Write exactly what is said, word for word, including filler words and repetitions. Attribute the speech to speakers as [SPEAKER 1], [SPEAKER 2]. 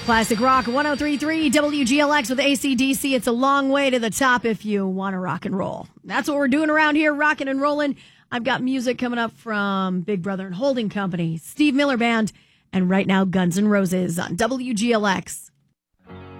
[SPEAKER 1] Classic Rock one oh three point three W G L X with A C D C. It's a long way to the top if you want to rock and roll. That's what we're doing around here, rocking and rolling. I've got music coming up from Big Brother and Holding Company, Steve Miller Band, and right now Guns N' Roses on W G L X.